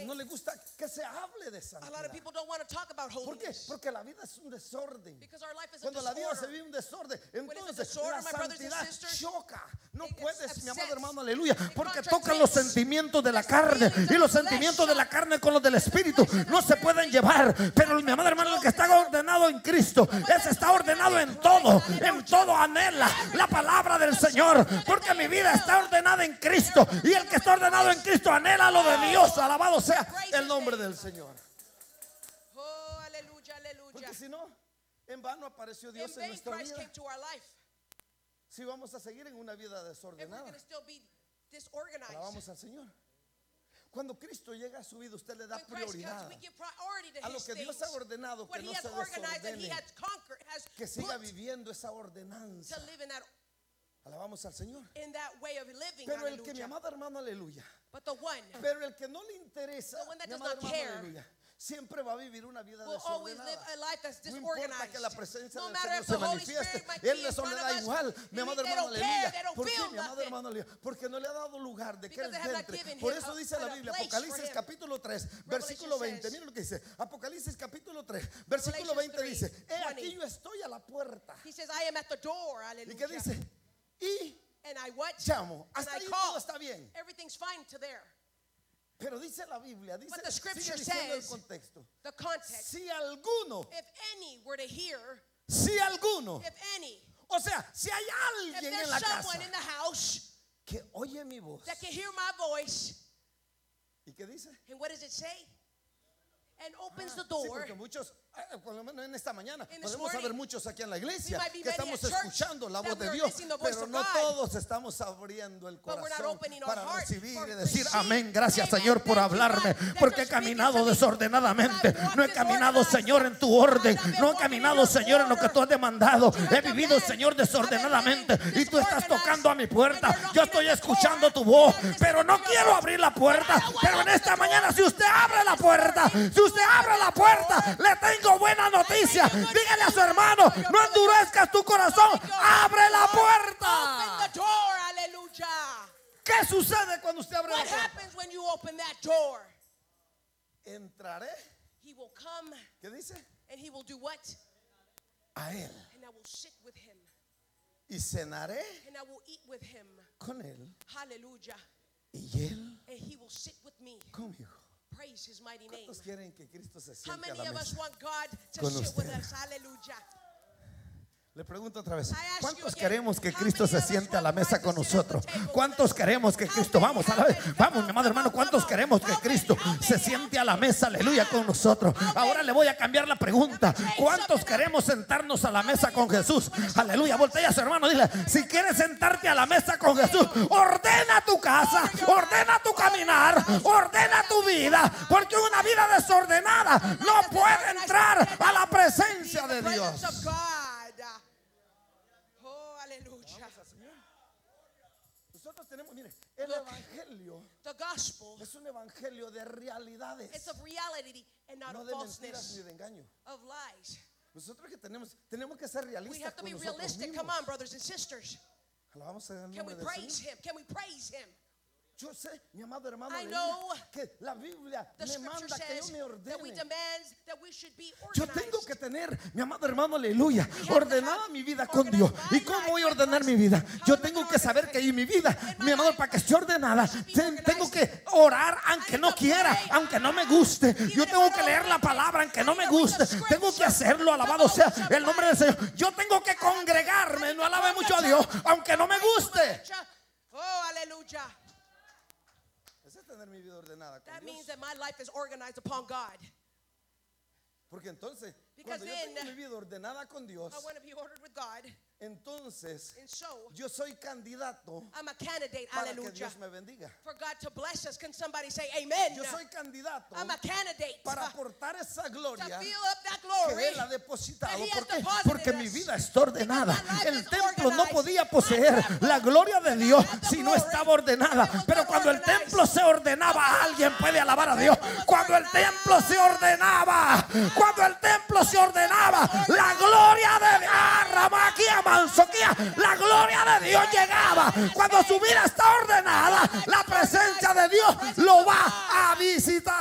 things. no les gusta que se hable de A lot santidad. of people don't want to talk about ¿Por qué? holiness. Porque la vida es un desorden. Because our life is a Cuando la vida se disorder. vive un desorden, it's a entonces disorder, la my brothers and santidad sisters, choca. No it gets puedes, mi amado upset. hermano, aleluya, It porque contradicts tocan los sentimientos de la carne y los sentimientos de la carne con los del espíritu no se pueden llevar. Pero mi amado hermano, el que está ordenado en Cristo, ese está ordenado en todo anhela la palabra del Señor, porque mi vida está ordenada en Cristo y el que está ordenado en Cristo anhela lo de Dios. Alabado sea el nombre del Señor. Oh, aleluya, aleluya. Porque si no, en vano apareció In Dios en vain nuestra Christ vida. came to our life. Si vamos a seguir en una vida If we're desordenada, going to still be disorganized. alabamos al Señor. Cuando Cristo llega a su vida, usted le da When Christ prioridad comes, we give priority to a lo his que Dios things. ha ordenado, What que he no has se organized and he desordene, has conquered, has que siga put viviendo esa ordenanza. to live in Alabamos al Señor. that way of living. Pero el que, mi Hallelujah. amado hermano, aleluya, But the one pero el que no le interesa, The one that mi does amado not hermano, care aleluya, siempre va a vivir una vida will always live desordenada. a life that's No importa disorganized. que la presencia No del matter Señor if se the Holy manifieste, Spirit might Él be in eso front le of da us. igual, mi amado They hermano, don't care, aleluya. they don't ¿Por qué, feel mi amado nothing. hermano, aleluya? Porque no le ha dado lugar de que Because Él they have not entre. given Por him eso a- dice la a Biblia, place for Apocalipsis him. capítulo 3, versículo 20. says- Miren lo que dice. Apocalipsis capítulo 3, versículo Revelation 20 dice: 3, He aquí 20. yo estoy a la puerta. He says, I am at the door. ¿Y Hallelujah. qué dice? Y And I what? llamo. And Hasta I ahí call. todo está bien. Everything's fine to there. Pero dice la Biblia, dice, But the sigue scripture diciendo el says- contexto. The context. Si alguno, If any were to hear, si alguno, if any, o sea, si hay if alguien en there's la someone casa in the house que oye mi voz, that can hear my voice, ¿y qué dice? and what does it say? And opens the Sí, door. porque muchos, por lo menos en esta mañana, In this podemos morning, haber muchos aquí en la iglesia we might be que many estamos at church escuchando la that voz de we're Dios, listening to the voice pero of no God. todos estamos abriendo el But we're not corazón opening our para heart recibir for y decir receive. amén, gracias Amen. Señor por Thank you, hablarme, God, that porque he you're speaking caminado to me. desordenadamente, I've walked no he caminado disorganized. Señor en tu orden, I've been no he walking caminado in your Señor en lo que tú has demandado, What you he have vivido demanded. Señor desordenadamente I've been y tú estás disorganized. tocando a mi puerta, And you're yo knocking estoy at the escuchando door. tu voz, I'm listening pero to no your quiero voice. abrir la puerta, I don't pero wanna en esta open the mañana door. si usted abre la puerta, si usted abre la puerta, le tengo buena noticia. Dígale a su hermano, no endurezcas tu corazón, abre la Open puerta. the door. Hallelujah. ¿Qué sucede cuando usted abre la What puerta? happens when you open that door? Entraré, He will come ¿qué dice? and he will do what? A él And I will sit with him y cenaré and I will eat with him. con él Hallelujah. y él And he will sit with me. conmigo. Praise his mighty name. ¿Cuántos quieren que Cristo se How siente a many la of us mesa? want God to Con sit with usted. us? Hallelujah. Le pregunto otra vez, I ask you ¿cuántos again, queremos que how Cristo many se of us siente a la want mesa Christ con to sit at the nosotros? table with ¿Cuántos us? queremos que How Cristo, many, vamos, how a la vez, many, vamos, come mi amado on, hermano, come ¿cuántos on, queremos que how many, Cristo how se many, siente how a la many? mesa, aleluya, con nosotros? How Ahora many? le voy a cambiar la pregunta. Let me change ¿Cuántos something now. queremos sentarnos a la How mesa many con want Jesús? to sit Aleluya, with voltea a su hermano, dile, si quieres sentarte a la mesa con Jesús, ordena tu casa, ordena tu caminar, ordena tu vida, porque una vida desordenada no puede entrar a la presencia de Dios. Presence of God. Oh, hallelujah. Nosotros tenemos, mire, el Look. evangelio The gospel, es un evangelio de realidades, it's of reality and not no of de mentiras ni falseness, de engaño. of lies. Nosotros que tenemos que ser We realistas have to con be nosotros realistic. mismos. Come on, brothers and sisters. Alabamos el Can we nombre del praise Señor. him? Can we praise him? Yo sé, mi amado hermano, I aleluya, know que la Biblia The me scripture manda que yo says me that we ordene. demand that we should be Yo organized. tengo que tener, mi amado hermano, aleluya, have to ordenada have mi vida con Dios. organized ¿Y my cómo life voy a with ordenar Christ. mi vida? How Yo am I tengo gonna que saber organize que en mi vida, In my mi amado, life, para que esté ordenada, should be tengo organized. que orar aunque I no need to quiera, pray. aunque no me guste. Yo if tengo I que don't leer la like it. palabra aunque I no need me to read guste. the Tengo que scripture. hacerlo, alabado Come sea on, somebody. el nombre del Señor. Yo tengo que congregarme, no alabe mucho a Dios, aunque no me guste. Oh, hallelujah. Ese es tener mi vida ordenada con That Dios. means that my life is organized upon God. Porque entonces, Because cuando yo then, tengo mi vida ordenada con Dios, I want to be ordered with God. entonces And so, yo soy candidato I'm a candidate, para que hallelujah, Dios me bendiga. for God to bless us. Can somebody say amen? Yo soy candidato I'm a candidate para to aportar esa gloria fill up that que glory. Él ha depositado. that He has ¿Por qué? deposited Porque us. mi vida está ordenada. Because my life El is templo no organized. podía My poseer temple la gloria de Dios have the si no glory estaba ordenada. if it was Pero not cuando el organized. templo se ordenaba, alguien puede alabar a Dios. Cuando el templo se ordenaba, cuando el templo se ordenaba, la gloria de Dios, la gloria de Dios llegaba. Cuando su vida está ordenada, la presencia de Dios lo va a visitar.